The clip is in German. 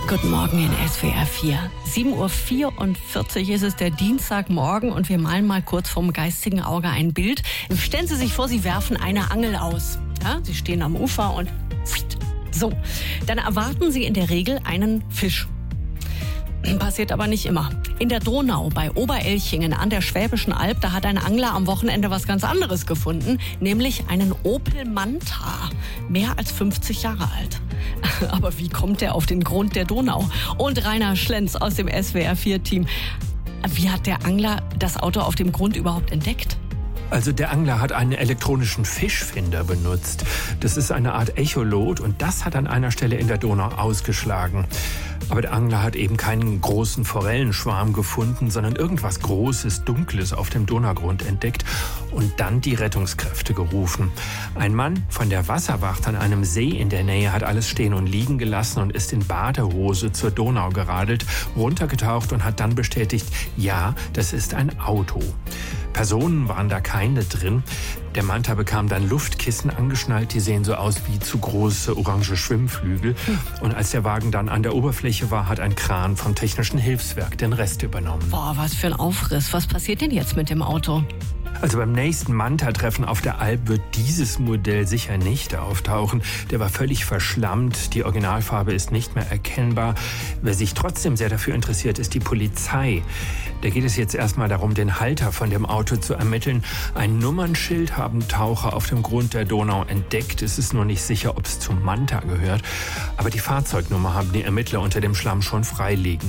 Guten Morgen in SWR 4. 7.44 Uhr ist es, der Dienstagmorgen, und wir malen mal kurz vom geistigen Auge ein Bild. Stellen Sie sich vor, Sie werfen eine Angel aus. Ja, Sie stehen am Ufer und so. Dann erwarten Sie in der Regel einen Fisch. Passiert aber nicht immer. In der Donau bei Oberelchingen an der Schwäbischen Alb, da hat ein Angler am Wochenende was ganz anderes gefunden, nämlich einen Opel Manta, mehr als 50 Jahre alt. Aber wie kommt er auf den Grund der Donau? Und Rainer Schlenz aus dem SWR4-Team. Wie hat der Angler das Auto auf dem Grund überhaupt entdeckt? Also der Angler hat einen elektronischen Fischfinder benutzt. Das ist eine Art Echolot und das hat an einer Stelle in der Donau ausgeschlagen. Aber der Angler hat eben keinen großen Forellenschwarm gefunden, sondern irgendwas Großes, Dunkles auf dem Donaugrund entdeckt und dann die Rettungskräfte gerufen. Ein Mann von der Wasserwacht an einem See in der Nähe hat alles stehen und liegen gelassen und ist in Badehose zur Donau geradelt, runtergetaucht und hat dann bestätigt, ja, das ist ein Auto. Personen waren da keine drin. Der Manta bekam dann Luftkissen angeschnallt, die sehen so aus wie zu große orange Schwimmflügel. Und als der Wagen dann an der Oberfläche war, hat ein Kran vom Technischen Hilfswerk den Rest übernommen. Boah, was für ein Aufriss. Was passiert denn jetzt mit dem Auto? Also beim nächsten Manta-Treffen auf der Alp wird dieses Modell sicher nicht auftauchen. Der war völlig verschlammt, die Originalfarbe ist nicht mehr erkennbar. Wer sich trotzdem sehr dafür interessiert, ist die Polizei. Da geht es jetzt erstmal darum, den Halter von dem Auto zu ermitteln. Ein Nummernschild haben Taucher auf dem Grund der Donau entdeckt. Es ist nur nicht sicher, ob es zum Manta gehört. Aber die Fahrzeugnummer haben die Ermittler unter dem Schlamm schon freilegen